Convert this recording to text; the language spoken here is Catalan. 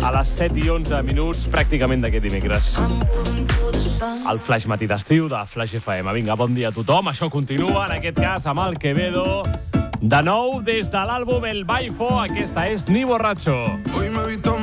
a les 7 i 11 minuts, pràcticament d'aquest dimecres. El Flash Matí d'estiu de Flash FM. Vinga, bon dia a tothom. Això continua, en aquest cas, amb el Quevedo. De nou, des de l'àlbum El Baifo, aquesta és Ni Borracho.